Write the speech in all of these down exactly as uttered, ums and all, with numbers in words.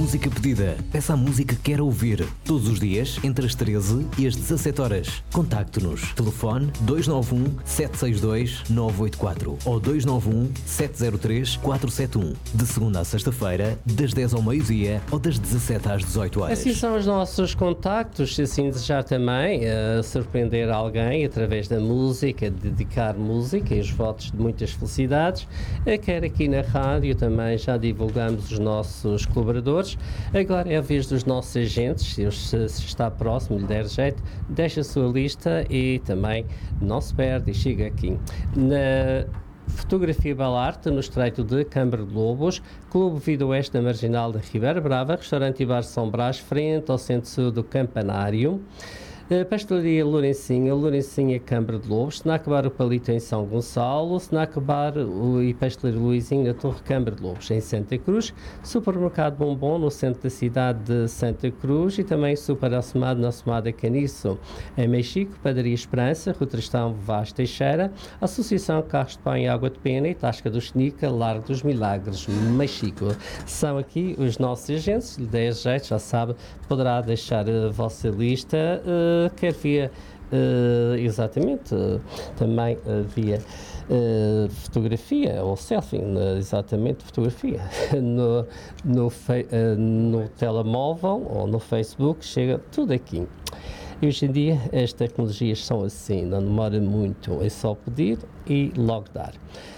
música pedida. Peça a música que quer ouvir. Todos os dias, entre as treze e as dezassete horas. Contacte-nos. Telefone dois nove um, sete seis dois, nove oito quatro ou dois nove um, sete zero três, quatro sete um. De segunda a sexta-feira, das dez ao meio-dia ou das dezassete às dezoito horas. Assim são os nossos contactos. Se assim desejar também uh, surpreender alguém através da música, dedicar música e os votos de muitas felicidades, uh, quer aqui na rádio também já divulgamos os nossos colaboradores. Agora é a vez dos nossos agentes. Se, se está próximo, lhe der jeito, deixa a sua lista e também não se perde e chega aqui. Na Fotografia Balarte, no Estreito de Câmara de Lobos, Clube Vida Oeste da Marginal da Ribeira Brava, Restaurante e Bar São Brás, frente ao Centro Sul do Campanário. Pastelaria Lourencinha, Lourencinha Câmara de Lobos, Snack Bar o Palito em São Gonçalo, Snack Bar e Pastelaria Luizinho na Torre Câmara de Lobos em Santa Cruz, Supermercado Bombom no centro da cidade de Santa Cruz e também Super Assomado na Assomada Caniço. Em Mexico, Padaria Esperança, Rua Tristão Vaz Teixeira, Associação Carros de Pão e Água de Pena e Tasca do Xenica, Largo dos Milagres, Mexico. São aqui os nossos agentes, se lhe der jeito, já sabe, poderá deixar a vossa lista, uh, quer via, uh, exatamente, uh, também uh, via uh, fotografia ou selfie, uh, exatamente fotografia, no, no, fe, uh, no telemóvel ou no Facebook, chega tudo aqui. E hoje em dia as tecnologias são assim, não demora muito, é só pedir e logo dar.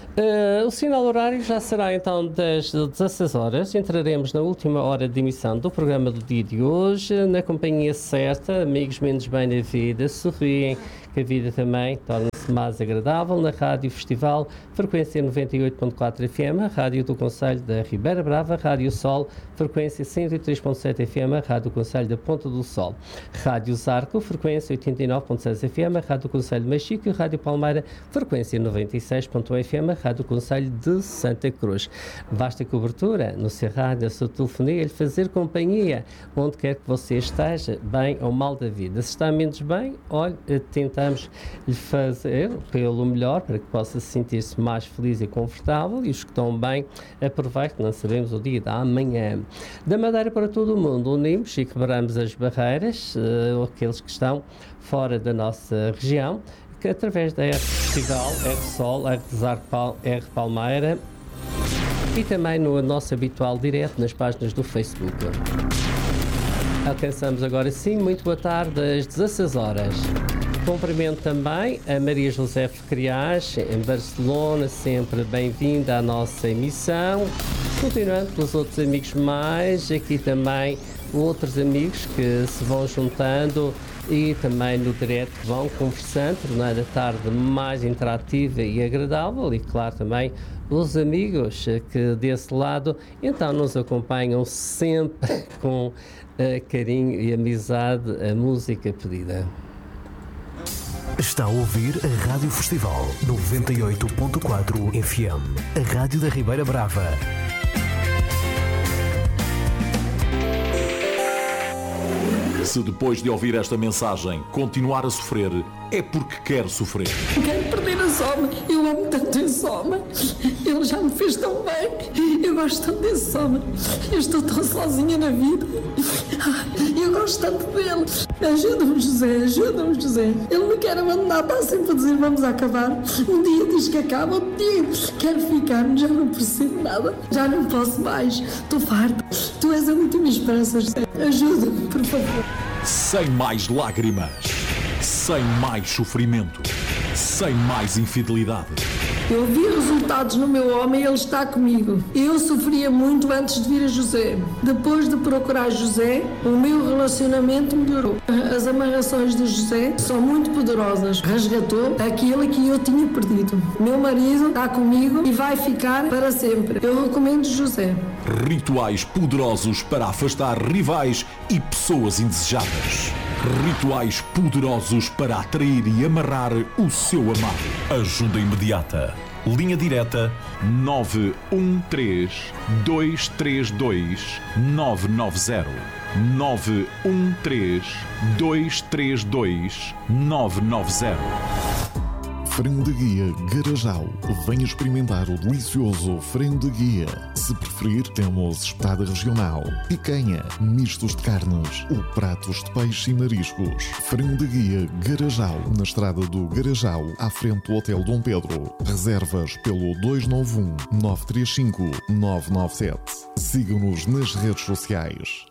Uh, o sinal horário já será então das dezasseis horas, entraremos na última hora de emissão do programa do dia de hoje, na companhia certa, amigos menos bem na vida, sorriem, que a vida também torna-se mais agradável, na Rádio Festival, frequência noventa e oito ponto quatro F M, Rádio do Concelho da Ribeira Brava, Rádio Sol, frequência cento e três ponto sete F M, Rádio do Concelho da Ponta do Sol, Rádio Zarco, frequência oitenta e nove ponto seis F M, Rádio do Concelho de Mexico e Rádio Palmeira, frequência noventa e seis ponto um F M, Rádio do Concelho de Santa Cruz. Vasta cobertura no seu rádio, a sua telefonia, lhe fazer companhia, onde quer que você esteja, bem ou mal da vida. Se está menos bem, olhe, tentamos lhe fazer pelo melhor, para que possa sentir-se mais feliz e confortável, e os que estão bem, aproveitem, não sabemos o dia da amanhã. Da Madeira para todo o mundo, unimos e quebramos as barreiras, uh, aqueles que estão fora da nossa região, que através da R Festival, R Sol, R Zarco, R Palmeira e também no nosso habitual direto nas páginas do Facebook. Alcançamos agora sim, muito boa tarde, às dezasseis horas. Cumprimento também a Maria José Criás, em Barcelona, sempre bem-vinda à nossa emissão. Continuando pelos outros amigos mais, aqui também outros amigos que se vão juntando e também no direto vão conversando, tornando a tarde mais interativa e agradável, e claro também os amigos que desse lado então nos acompanham sempre com uh, carinho e amizade a música pedida. Está a ouvir a Rádio Festival noventa e oito ponto quatro F M, a Rádio da Ribeira Brava. Se depois de ouvir esta mensagem continuar a sofrer, é porque quer sofrer. Quero perder esse homem. Eu amo tanto esse homem. Ele já me fez tão bem. Eu gosto tanto desse homem. Eu estou tão sozinha na vida. Eu gosto tanto dele. Ajuda-me, José. Ajuda-me, José. Ele me quer abandonar para sempre dizer vamos acabar. Um dia diz que acaba, outro dia quero ficar. Já não percebo nada. Já não posso mais. Estou farta. Tu és a última esperança, José. Ajuda-me, por favor. Sem mais lágrimas, sem mais sofrimento, sem mais infidelidade. Eu vi resultados no meu homem e ele está comigo. Eu sofria muito antes de vir a José. Depois de procurar José, o meu relacionamento melhorou. As amarrações de José são muito poderosas. Resgatou aquilo que eu tinha perdido. Meu marido está comigo e vai ficar para sempre. Eu recomendo José. Rituais poderosos para afastar rivais e pessoas indesejadas. Rituais poderosos para atrair e amarrar o seu amado. Ajuda imediata. Linha direta nove um três, dois três dois, nove nove zero. nove um três, dois três dois, nove nove zero. Frango de Guia Garajal. Venha experimentar o delicioso frango de guia. Se preferir, temos espetada regional, picanha, mistos de carnes ou pratos de peixe e mariscos. Frango de Guia Garajal, na estrada do Garajal, à frente do Hotel Dom Pedro. Reservas pelo dois nove um, nove três cinco, nove nove sete. Sigam-nos nas redes sociais.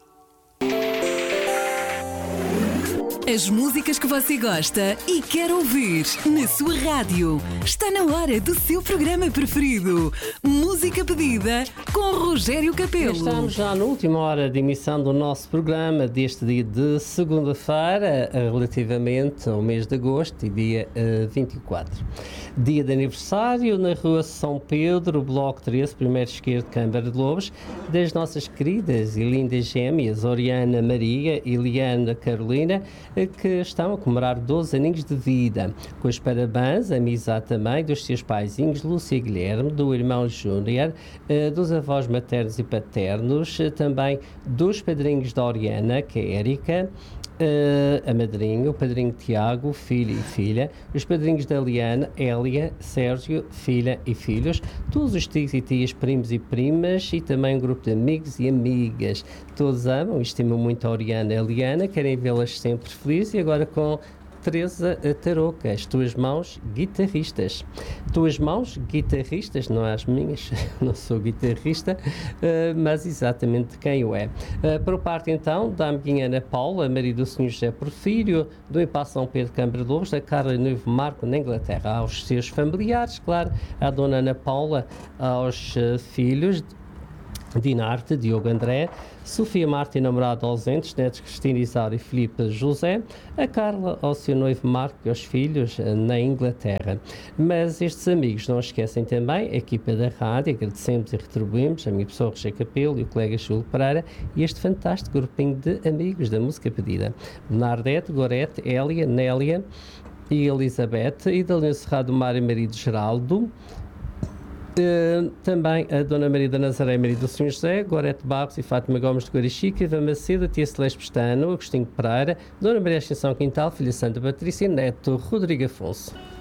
As músicas que você gosta e quer ouvir na sua rádio. Está na hora do seu programa preferido. Música pedida com Rogério Capelo. Estamos já na última hora de emissão do nosso programa deste dia de segunda-feira, relativamente ao mês de agosto e dia uh, vinte e quatro. Dia de aniversário na Rua São Pedro, Bloco treze, primeiro esquerdo, Câmara de Lobos, das nossas queridas e lindas gêmeas, Oriana Maria e Liana Carolina, que estão a comemorar doze aninhos de vida. Com os parabéns, amizade também dos seus paizinhos, Lúcia e Guilherme, do irmão Júnior, dos avós maternos e paternos, também dos padrinhos da Oriana, que é Érica, a madrinha, o padrinho Tiago, filho e filha, os padrinhos da Liana, Hélia, Sérgio, filha e filhos, todos os tios e tias, primos e primas e também um grupo de amigos e amigas. Todos amam e estimam muito a Oriana e a Liana, querem vê-las sempre felizes e agora com Teresa Tarouca, as tuas mãos guitarristas. Tuas mãos guitarristas, não as minhas, não sou guitarrista, uh, mas exatamente quem eu é. Uh, por parte então da amiguinha Ana Paula, marido do senhor José Porfírio, do Impasse São Pedro Câmara de Lobos, da Carla Noivo Marco na Inglaterra, aos seus familiares, claro, à dona Ana Paula, aos uh, filhos Dinarte, Diogo André, Sofia Marta, namorado ausentes, netos Cristina Isaura e Filipe José, a Carla ao seu noivo Marco e aos filhos na Inglaterra. Mas estes amigos não esquecem também a equipa da rádio, agradecemos e retribuímos a minha pessoa Rogério Capelo e o colega Júlio Pereira e este fantástico grupinho de amigos da música pedida. Bernardete, Gorete, Hélia, Nélia e Elizabeth e da Linha Cerrado do Mar e marido Geraldo. Uh, também a Dona Maria da Nazaré, marido do senhor José, Gorete Barros e Fátima Gomes de Guarichica, Iva Macedo, Tia Celeste Pestano, Agostinho Pereira, Dona Maria Ascensão Quintal, Filha Santa Patrícia e Neto Rodrigo Afonso.